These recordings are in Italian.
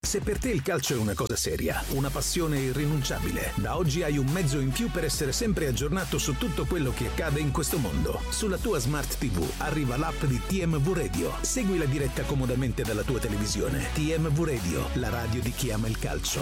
Se per te il calcio è una cosa seria, una passione irrinunciabile, da oggi hai un mezzo in più per essere sempre aggiornato su tutto quello che accade in questo mondo. Sulla tua Smart TV arriva l'app di TMV Radio. Segui la diretta comodamente dalla tua televisione. TMV Radio, la radio di chi ama il calcio.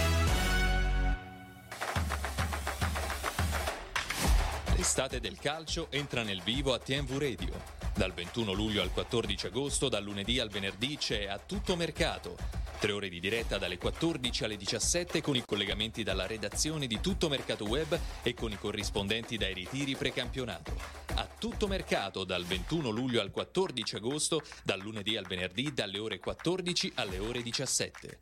L'estate del calcio entra nel vivo a TMV Radio. Dal 21 luglio al 14 agosto, dal lunedì al venerdì c'è A Tutto Mercato. 3 ore di diretta dalle 14 alle 17 con i collegamenti dalla redazione di Tutto Mercato Web e con i corrispondenti dai ritiri precampionato. A Tutto Mercato dal 21 luglio al 14 agosto, dal lunedì al venerdì dalle ore 14 alle ore 17.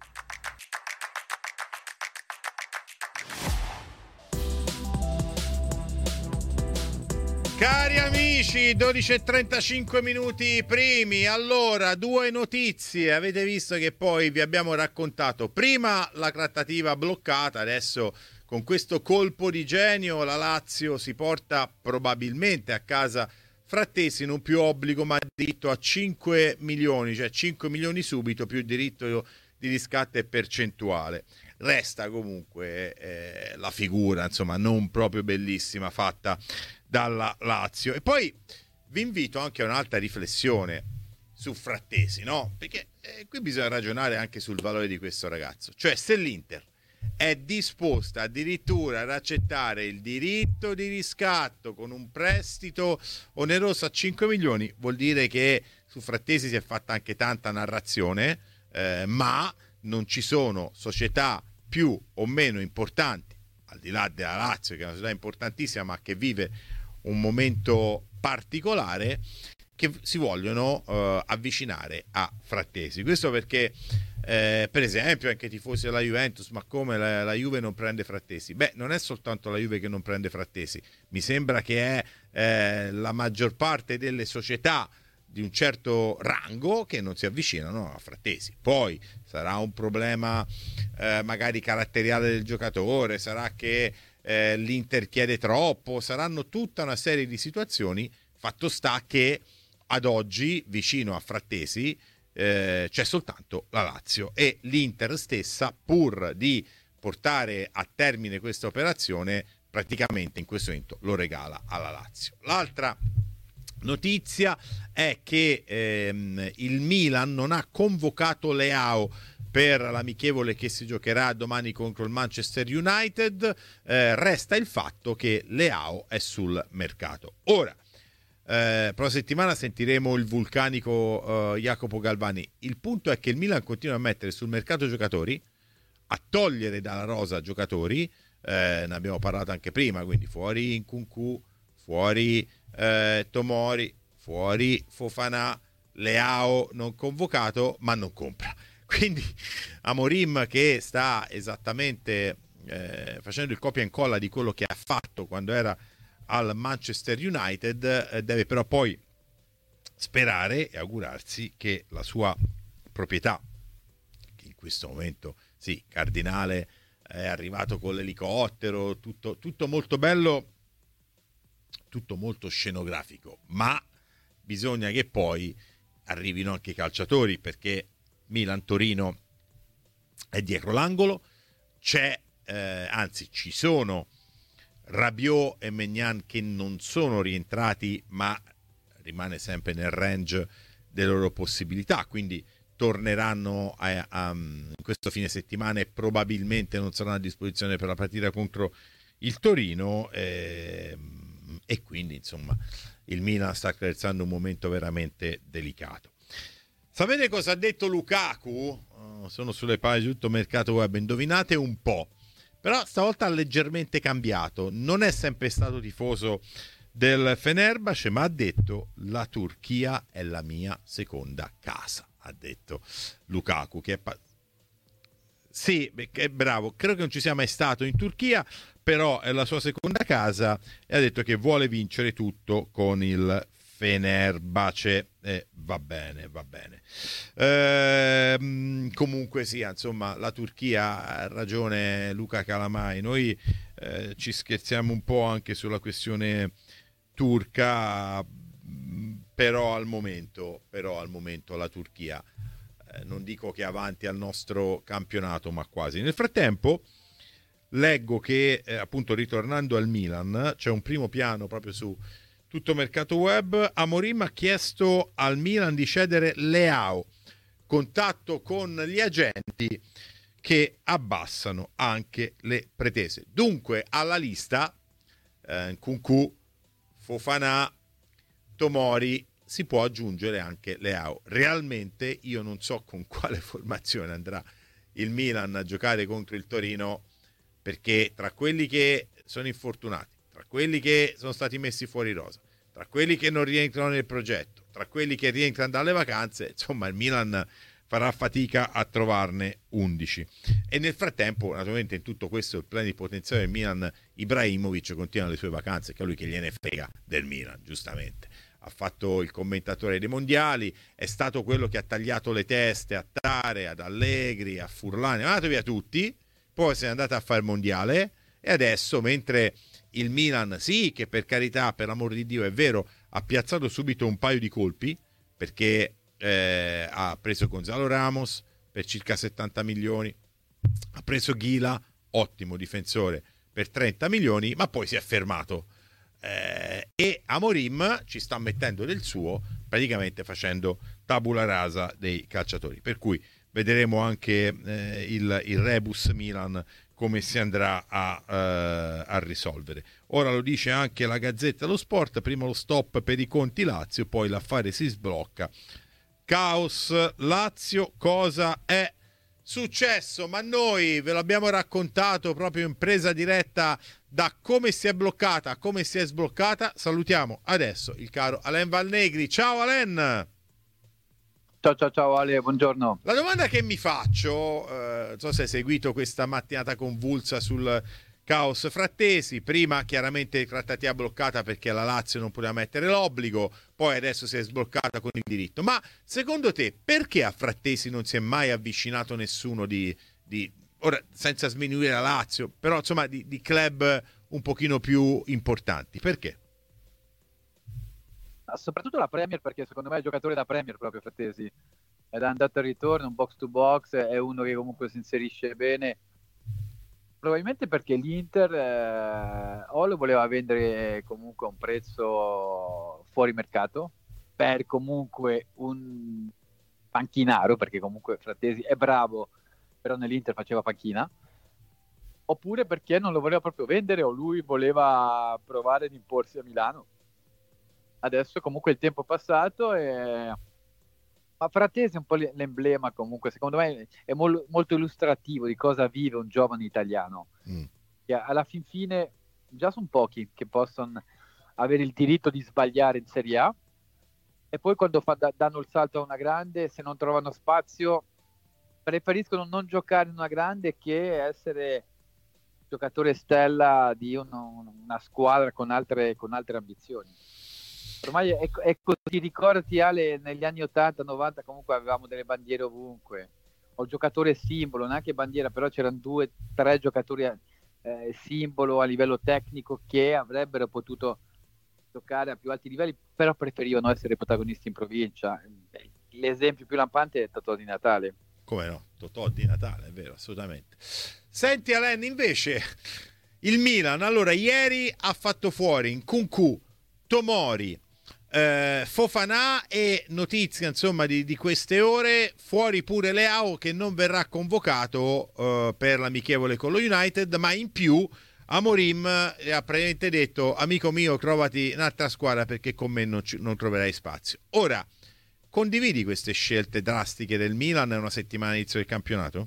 Cari amici, 12:35 minuti primi. Allora, 2 notizie. Avete visto che poi vi abbiamo raccontato prima la trattativa bloccata, adesso con questo colpo di genio la Lazio si porta probabilmente a casa Frattesi, non più obbligo ma diritto a 5 milioni, cioè 5 milioni subito più diritto di riscatto e percentuale. Resta comunque la figura, insomma, non proprio bellissima fatta dalla Lazio. E poi vi invito anche a un'altra riflessione su Frattesi, no? Perché qui bisogna ragionare anche sul valore di questo ragazzo. Cioè, se l'Inter è disposta addirittura ad accettare il diritto di riscatto con un prestito oneroso a 5 milioni, vuol dire che su Frattesi si è fatta anche tanta narrazione, ma non ci sono società più o meno importanti, al di là della Lazio, che è una società importantissima ma che vive un momento particolare, che si vogliono avvicinare a Frattesi. Questo perché per esempio anche i tifosi della Juventus, ma come la Juve non prende Frattesi? Beh, non è soltanto la Juve che non prende Frattesi, mi sembra che è la maggior parte delle società di un certo rango che non si avvicinano a Frattesi. Poi sarà un problema magari caratteriale del giocatore, sarà che l'Inter chiede troppo, saranno tutta una serie di situazioni. Fatto sta che ad oggi vicino a Frattesi c'è soltanto la Lazio e l'Inter stessa, pur di portare a termine questa operazione, praticamente in questo momento lo regala alla Lazio. L'altra notizia è che il Milan non ha convocato Leao per l'amichevole che si giocherà domani contro il Manchester United. Resta il fatto che Leao è sul mercato. Ora, prossima settimana sentiremo il vulcanico Jacopo Galvani. Il punto è che il Milan continua a mettere sul mercato giocatori, a togliere dalla rosa giocatori, ne abbiamo parlato anche prima, quindi fuori Nkunku, fuori Tomori, fuori Fofana, Leao non convocato ma non compra. Quindi Amorim, che sta esattamente facendo il copia e incolla di quello che ha fatto quando era al Manchester United, deve però poi sperare e augurarsi che la sua proprietà, che in questo momento sì, Cardinale è arrivato con l'elicottero, tutto molto bello, tutto molto scenografico, ma bisogna che poi arrivino anche i calciatori, perché Milan-Torino è dietro l'angolo, anzi ci sono Rabiot e Maignan che non sono rientrati, ma rimane sempre nel range delle loro possibilità, quindi torneranno in questo fine settimana e probabilmente non saranno a disposizione per la partita contro il Torino, e quindi insomma il Milan sta attraversando un momento veramente delicato. Sapete cosa ha detto Lukaku? Sono sulle pagine di Tutto Mercato Web, indovinate un po', però stavolta ha leggermente cambiato. Non è sempre stato tifoso del Fenerbahce, ma ha detto: la Turchia è la mia seconda casa, ha detto Lukaku, che sì, è bravo, credo che non ci sia mai stato in Turchia, però è la sua seconda casa, e ha detto che vuole vincere tutto con il Fenerbahce. Va bene. Comunque sia, insomma, la Turchia, ha ragione Luca Calamai, noi ci scherziamo un po' anche sulla questione turca, però al momento la Turchia non dico che è avanti al nostro campionato, ma quasi. Nel frattempo leggo che appunto, ritornando al Milan, c'è un primo piano proprio su Tutto Mercato Web. Amorim ha chiesto al Milan di cedere Leao, contatto con gli agenti che abbassano anche le pretese. Dunque alla lista Nkunku, Fofana, Tomori, si può aggiungere anche Leao. Realmente io non so con quale formazione andrà il Milan a giocare contro il Torino, perché tra quelli che sono infortunati, tra quelli che sono stati messi fuori rosa, tra quelli che non rientrano nel progetto, tra quelli che rientrano dalle vacanze, insomma il Milan farà fatica a trovarne 11. E nel frattempo, naturalmente, in tutto questo il plenipotenziario del Milan, Ibrahimovic, continua le sue vacanze, che a lui che gliene frega del Milan, giustamente. Ha fatto il commentatore dei mondiali, è stato quello che ha tagliato le teste a Tare, ad Allegri, a Furlani, ha mandato via tutti, poi se n'è andata a fare il mondiale, e adesso, mentre il Milan, sì, che per carità, per l'amor di Dio, è vero, ha piazzato subito un paio di colpi, perché ha preso Gonzalo Ramos per circa 70 milioni, ha preso Ghila, ottimo difensore, per 30 milioni, ma poi si è fermato. E Amorim ci sta mettendo del suo, praticamente facendo tabula rasa dei calciatori, per cui vedremo anche il rebus Milan come si andrà a risolvere. Ora lo dice anche la Gazzetta dello Sport: prima lo stop per i conti Lazio, poi l'affare si sblocca. Caos Lazio, cosa è successo? Ma noi ve l'abbiamo raccontato proprio in presa diretta, da come si è bloccata a come si è sbloccata. Salutiamo adesso il caro Alain Valnegri. Ciao Alain! Ciao Ale, buongiorno. La domanda che mi faccio, non so se hai seguito questa mattinata convulsa sul caos Frattesi. Prima chiaramente trattativa bloccata perché la Lazio non poteva mettere l'obbligo, poi adesso si è sbloccata con il diritto. Ma secondo te perché a Frattesi non si è mai avvicinato nessuno di ora, senza sminuire la Lazio, però insomma di club un pochino più importanti? Perché? Soprattutto la Premier, perché secondo me è il giocatore da Premier proprio Frattesi. È da andata e ritorno, un box to box, è uno che comunque si inserisce bene. Probabilmente perché l'Inter o lo voleva vendere comunque a un prezzo fuori mercato, per comunque un panchinaro, perché comunque Frattesi è bravo, però nell'Inter faceva panchina, oppure perché non lo voleva proprio vendere o lui voleva provare ad imporsi a Milano. Adesso comunque il tempo è passato ma Frattesi è un po' l'emblema, comunque secondo me è molto illustrativo di cosa vive un giovane italiano, che alla fin fine già sono pochi che possono avere il diritto di sbagliare in Serie A, e poi quando danno il salto a una grande, se non trovano spazio preferiscono non giocare in una grande che essere giocatore stella di una squadra con altre ambizioni. Ormai è così. Ricordati Ale, negli anni 80-90 comunque avevamo delle bandiere ovunque, o giocatore simbolo, neanche bandiera, però c'erano 2-3 giocatori simbolo a livello tecnico che avrebbero potuto giocare a più alti livelli, però preferivano essere protagonisti in provincia. L'esempio più lampante è Totò Di Natale. Come no? Totò Di Natale, è vero, assolutamente. Senti Alain, invece il Milan, allora ieri ha fatto fuori Nkunku, Tomori, Fofana, e notizia insomma di queste ore, fuori pure Leao che non verrà convocato per l'amichevole con lo United, ma in più Amorim ha praticamente detto: amico mio, trovati un'altra squadra perché con me non troverai spazio. Ora, condividi queste scelte drastiche del Milan una settimana all'inizio del campionato?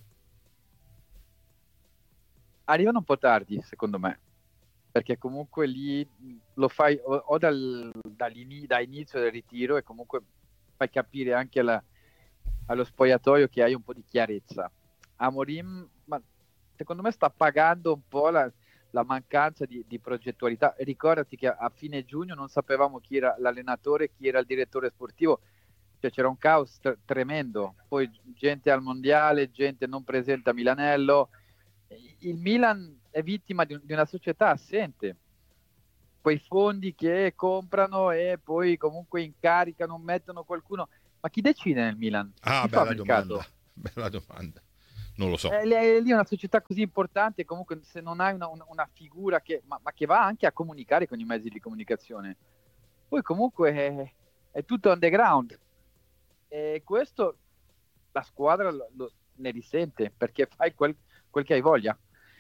Arrivano un po' tardi secondo me, perché comunque lì lo fai o da inizio del ritiro, e comunque fai capire anche allo spogliatoio che hai un po' di chiarezza. Amorim, ma secondo me sta pagando un po' la mancanza di progettualità. Ricordati che a fine giugno non sapevamo chi era l'allenatore, chi era il direttore sportivo, cioè c'era un caos tremendo, poi gente al mondiale, gente non presente a Milanello. Il Milan è vittima di una società assente, quei fondi che comprano e poi comunque incaricano, mettono qualcuno. Ma chi decide nel Milan? Ah, Chi fa bella il mercato? domanda. Bella domanda. Non lo so. Lì è una società così importante, comunque se non hai una figura ma che va anche a comunicare con i mezzi di comunicazione, poi comunque è tutto underground, e questo la squadra ne risente, perché fai quel che hai voglia.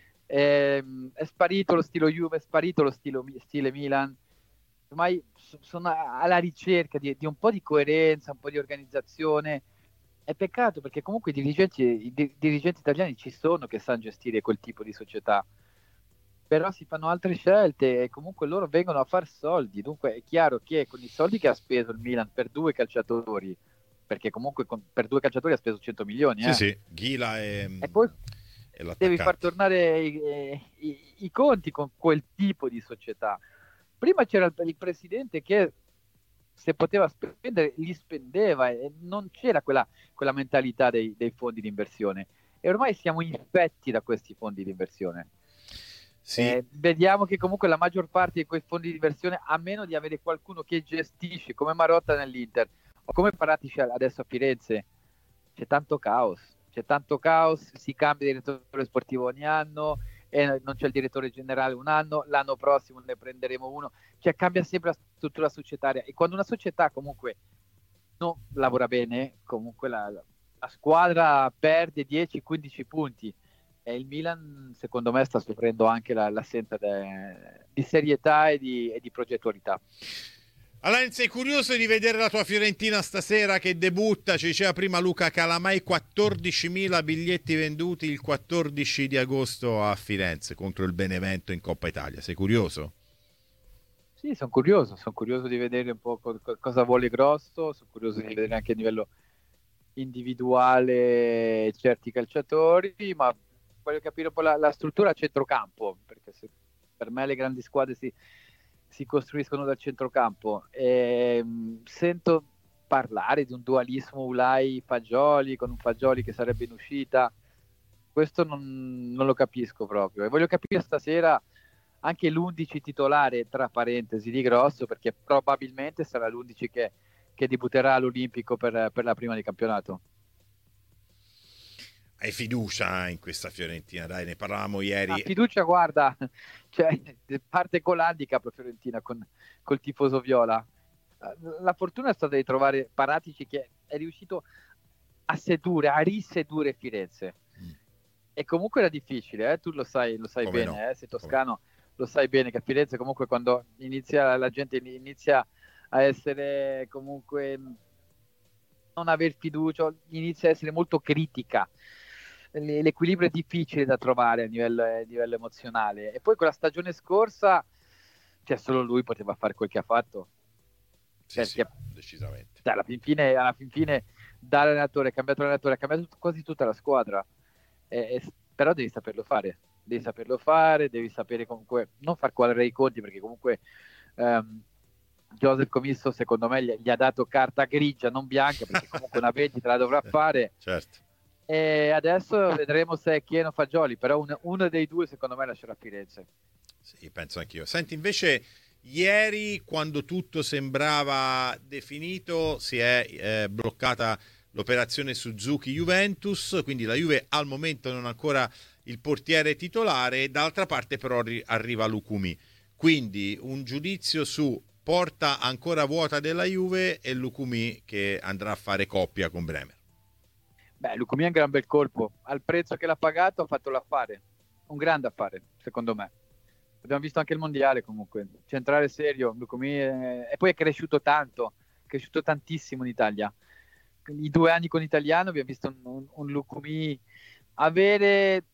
È sparito lo stile Juve, è sparito lo stile Milan, ormai sono alla ricerca di un po' di coerenza, un po' di organizzazione. È peccato, perché comunque i dirigenti italiani ci sono, che sanno gestire quel tipo di società, però si fanno altre scelte e comunque loro vengono a far soldi. Dunque è chiaro che con i soldi che ha speso il Milan per due calciatori, perché comunque per due calciatori ha speso 100 milioni, Sì, sì, Ghila e poi e devi far l'attaccante. tornare i conti con quel tipo di società. Prima c'era il presidente che, se poteva spendere, li spendeva, e non c'era quella mentalità dei fondi di inversione. E ormai siamo infetti da questi fondi di inversione. Sì, Vediamo che comunque la maggior parte di quei fondi di inversione, a meno di avere qualcuno che gestisce, come Marotta nell'Inter o come Paratici adesso a Firenze, c'è tanto caos. C'è tanto caos, si cambia direttore sportivo ogni anno e non c'è il direttore generale un anno, l'anno prossimo ne prenderemo uno, cioè cambia sempre la struttura societaria, e quando una società comunque non lavora bene, comunque la squadra perde 10-15 punti, e il Milan secondo me sta soffrendo anche l'assenza di serietà e di progettualità. Alain, sei curioso di vedere la tua Fiorentina stasera che debutta? Ci diceva prima Luca Calamai, 14.000 biglietti venduti il 14 di agosto a Firenze contro il Benevento in Coppa Italia. Sei curioso? Sì, sono curioso di vedere un po' cosa vuole Grosso, sono curioso di vedere anche a livello individuale certi calciatori, ma voglio capire un po' la struttura a centrocampo, perché per me le grandi squadre si costruiscono dal centrocampo. Sento parlare di un dualismo Ulai-Fagioli, con un Fagioli che sarebbe in uscita. Questo non lo capisco proprio, e voglio capire stasera anche l'11 titolare, tra parentesi, di Grosso, perché probabilmente sarà l'11 che debutterà all'Olimpico per la prima di campionato. Hai fiducia in questa Fiorentina? Dai, ne parlavamo La ieri. fiducia, guarda, cioè, parte con l'handicap Fiorentina, col tifoso viola. La fortuna è stata di trovare Paratici, che è riuscito a risedurre Firenze. E comunque era difficile, tu lo sai Come bene, no? sei toscano, lo sai bene che a Firenze comunque, quando la gente inizia a essere comunque, non aver fiducia, inizia a essere molto critica. L'equilibrio è difficile da trovare a livello emozionale. E poi con la stagione scorsa, cioè, solo lui poteva fare quel che ha fatto. Sì, Perché sì, decisamente. alla fin fine dall'allenatore, cambiato allenatore, ha cambiato quasi tutta la squadra. Però devi saperlo fare, devi sapere comunque non far quadrare i conti, perché comunque Joseph Commisso secondo me gli ha dato carta grigia, non bianca, perché comunque una vendita la dovrà fare. Certo. E adesso vedremo se è Chieno o Fagioli, però uno dei due secondo me lascerà Firenze. Sì, penso anch'io. Senti, invece ieri, quando tutto sembrava definito, si è bloccata l'operazione Suzuki-Juventus, quindi la Juve al momento non ha ancora il portiere titolare. D'altra parte però arriva Lukumi, quindi un giudizio su porta ancora vuota della Juve e Lukumi che andrà a fare coppia con Bremer. Beh, Lukumi è un gran bel colpo, al prezzo che l'ha pagato ha fatto l'affare, un grande affare secondo me. Abbiamo visto anche il mondiale, comunque centrale serio, Lukumi e poi è cresciuto tantissimo in Italia. I 2 anni con l'italiano abbiamo visto un Lukumi avere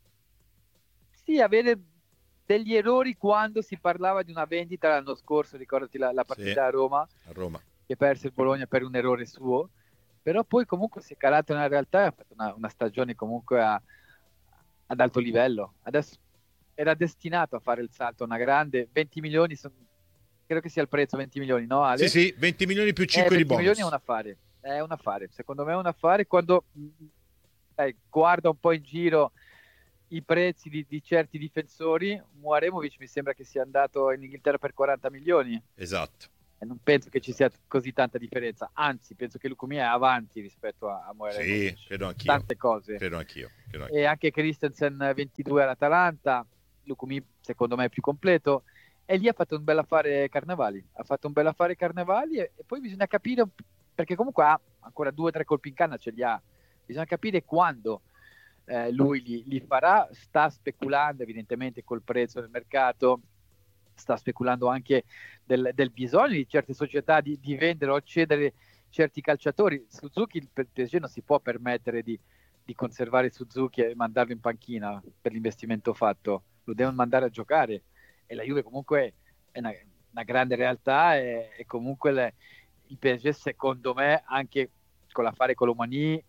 degli errori quando si parlava di una vendita l'anno scorso. Ricordati la partita Sì, a a Roma, Roma. che perse il Bologna per un errore suo, però poi comunque si è calato nella realtà e ha fatto una stagione comunque ad alto livello. Adesso era destinato a fare il salto, una grande 20 milioni, credo che sia il prezzo, 20 milioni, no Ale? Sì, 20 milioni più 5 di 20 bonus. milioni è un affare, secondo me è un affare. Quando guarda un po' in giro i prezzi di certi difensori, Muaremovic mi sembra che sia andato in Inghilterra per 40 milioni. Esatto. e non penso che ci sia così tanta differenza, anzi penso che Lukumi è avanti rispetto a Moera. Sì, credo anch'io. Tante cose. Credo anch'io. E anche Christensen 22 all'Atalanta, Lukumi secondo me è più completo, e lì ha fatto un bel affare Carnevali, e poi bisogna capire, perché comunque ha ancora 2 o 3 colpi in canna, ce li ha, bisogna capire quando lui li farà. Sta speculando evidentemente col prezzo del mercato, sta speculando anche del bisogno di certe società di vendere o cedere certi calciatori. Suzuki, il PSG non si può permettere di conservare Suzuki e mandarlo in panchina per l'investimento fatto, lo devono mandare a giocare, e la Juve comunque è una grande realtà, e comunque il PSG secondo me, anche con l'affare Colomani,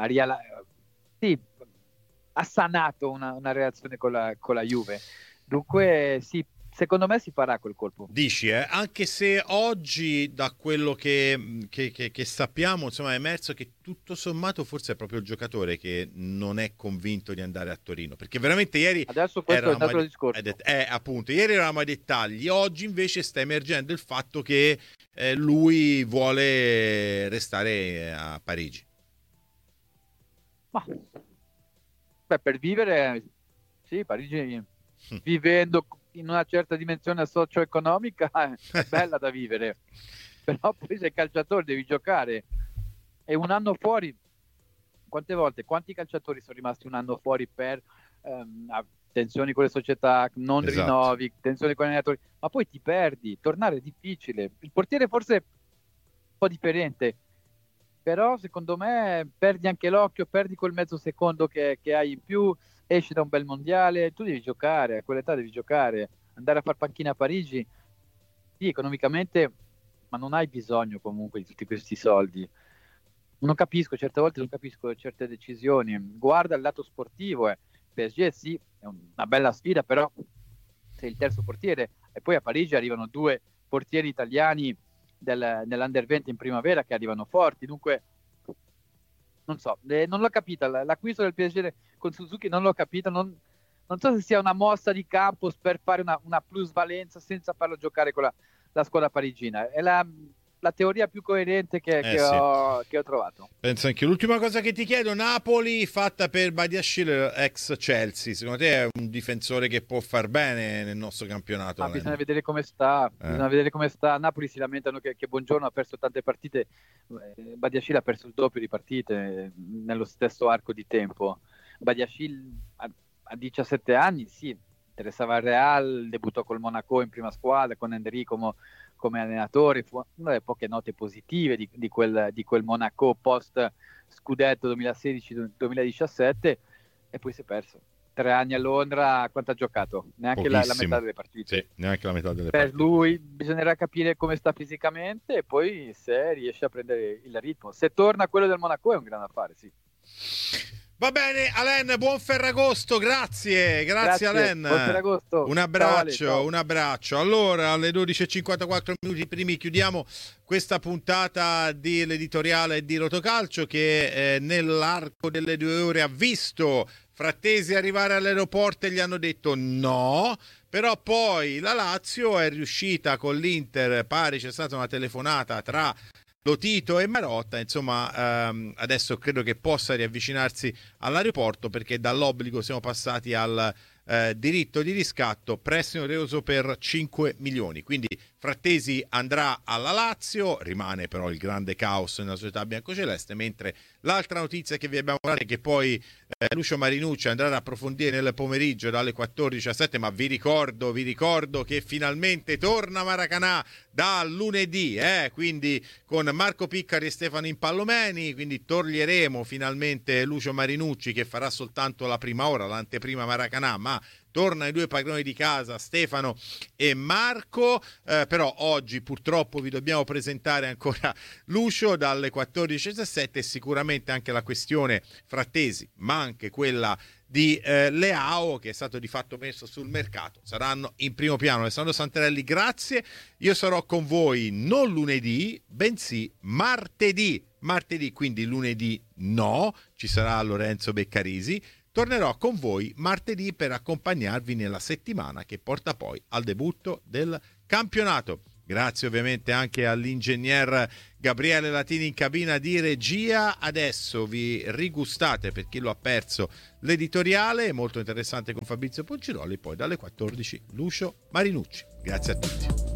ha sanato una relazione con la Juve, dunque sì, secondo me si farà quel colpo. Dici, anche se oggi da quello che sappiamo, insomma, è emerso che tutto sommato forse è proprio il giocatore che non è convinto di andare a Torino, perché veramente ieri adesso questo è un altro discorso. Appunto, ieri eravamo ai dettagli, oggi invece sta emergendo il fatto che lui vuole restare a Parigi. Ma per vivere, sì, Parigi vivendo in una certa dimensione socio-economica è bella da vivere, però poi sei calciatore, devi giocare, e un anno fuori, quanti calciatori sono rimasti un anno fuori per tensioni con le società, non rinnovi, tensioni con gli allenatori, ma poi ti perdi, tornare è difficile. Il portiere forse è un po' differente, però secondo me perdi anche l'occhio, perdi quel mezzo secondo che hai in più, esci da un bel mondiale, tu devi giocare, a quell'età devi giocare, andare a far panchina a Parigi, sì, economicamente, ma non hai bisogno comunque di tutti questi soldi. Certe volte non capisco certe decisioni. Guarda il lato sportivo, PSG sì, è una bella sfida, però sei il terzo portiere, e poi a Parigi arrivano 2 portieri italiani nell'Under 20 in primavera che arrivano forti, dunque non so, non l'ho capita l'acquisto del PSG con Suzuki, non l'ho capita, non so se sia una mossa di campo per fare una plusvalenza senza farlo giocare con la squadra parigina. È la teoria più coerente che ho trovato. Penso anche. L'ultima cosa che ti chiedo, Napoli fatta per Badiashile ex Chelsea, secondo te è un difensore che può far bene nel nostro campionato? Bisogna vedere come sta, Napoli si lamentano che Buongiorno ha perso tante partite, Badiashile ha perso il doppio di partite nello stesso arco di tempo. Badiashile a 17 anni sì, interessava al Real, debuttò col Monaco in prima squadra con Enrico come allenatore, fu una delle poche note positive di quel Monaco post scudetto 2016-2017, e poi si è perso. 3 anni a Londra, quanto ha giocato? Neanche la metà delle partite. Sì, neanche la metà delle per partite. Lui bisognerà capire come sta fisicamente, e poi se riesce a prendere il ritmo. Se torna a quello del Monaco è un gran affare, sì. Va bene, Alain, buon Ferragosto, grazie Alain. Buon Ferragosto. Un abbraccio, ciao. un abbraccio. Allora, alle 12:54 minuti primi chiudiamo questa puntata dell'editoriale di Rotocalcio, che nell'arco delle 2 ore ha visto Frattesi arrivare all'aeroporto e gli hanno detto no, però poi la Lazio è riuscita con l'Inter, pare c'è stata una telefonata tra Lotito e Marotta, insomma adesso credo che possa riavvicinarsi all'aeroporto, perché dall'obbligo siamo passati al diritto di riscatto, prestito oneroso per 5 milioni, quindi Frattesi andrà alla Lazio, rimane però il grande caos nella società biancoceleste, mentre l'altra notizia che vi abbiamo dato è che poi Lucio Marinucci andrà ad approfondire nel pomeriggio dalle 14:17, ma vi ricordo che finalmente torna Maracanà da lunedì, quindi con Marco Piccari e Stefano Impallomeni, quindi toglieremo finalmente Lucio Marinucci, che farà soltanto la prima ora, l'anteprima Maracanà, ma tornano i 2 padroni di casa, Stefano e Marco, però oggi purtroppo vi dobbiamo presentare ancora Lucio dalle 14:17, e sicuramente anche la questione Frattesi, ma anche quella di Leao, che è stato di fatto messo sul mercato, saranno in primo piano. Alessandro Santarelli, grazie. Io sarò con voi non lunedì, bensì martedì, quindi lunedì no, ci sarà Lorenzo Beccarisi. Tornerò con voi martedì per accompagnarvi nella settimana che porta poi al debutto del campionato. Grazie ovviamente anche all'ingegner Gabriele Latini in cabina di regia. Adesso vi rigustate, per chi lo ha perso, l'editoriale molto interessante con Fabrizio Poggiroli, poi dalle 14 Lucio Marinucci. Grazie a tutti.